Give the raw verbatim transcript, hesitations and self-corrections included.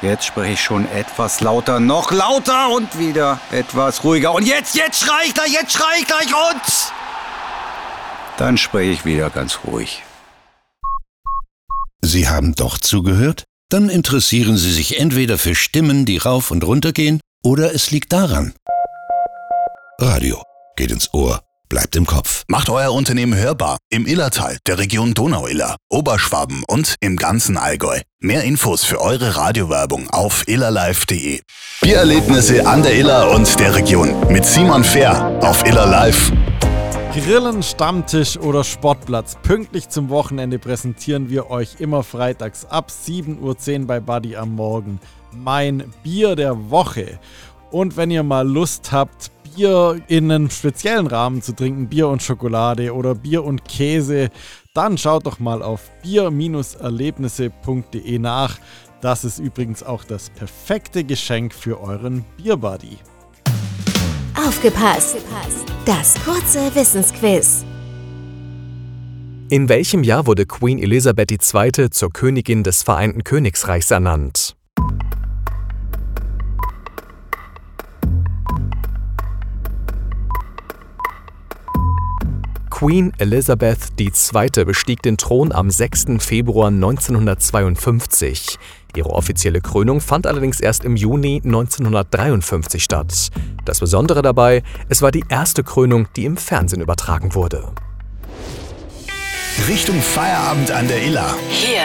Jetzt spreche ich schon etwas lauter, noch lauter und wieder etwas ruhiger. Und jetzt, jetzt schrei ich gleich, jetzt schrei ich gleich und... Dann spreche ich wieder ganz ruhig. Sie haben doch zugehört? Dann interessieren Sie sich entweder für Stimmen, die rauf und runter gehen, oder es liegt daran. Radio geht ins Ohr, bleibt im Kopf. Macht euer Unternehmen hörbar im Illertal, der Region Donau-Iller, Oberschwaben und im ganzen Allgäu. Mehr Infos für eure Radiowerbung auf illerlive punkt de. Biererlebnisse an der Iller und der Region mit Simon Fehr auf Illerlive. Grillen, Stammtisch oder Sportplatz. Pünktlich zum Wochenende präsentieren wir euch immer freitags ab sieben Uhr zehn bei Buddy am Morgen mein Bier der Woche. Und wenn ihr mal Lust habt, Bier in einem speziellen Rahmen zu trinken, Bier und Schokolade oder Bier und Käse, dann schaut doch mal auf bier erlebnisse punkt de nach. Das ist übrigens auch das perfekte Geschenk für euren Bierbuddy. Aufgepasst! Das kurze Wissensquiz. In welchem Jahr wurde Queen Elisabeth die Zweite. zur Königin des Vereinten Königreichs ernannt? Queen Elizabeth die Zweite. bestieg den Thron am sechsten Februar neunzehnhundertzweiundfünfzig. Ihre offizielle Krönung fand allerdings erst im Juni neunzehnhundertdreiundfünfzig statt. Das Besondere dabei, es war die erste Krönung, die im Fernsehen übertragen wurde. Richtung Feierabend an der Iller. Hier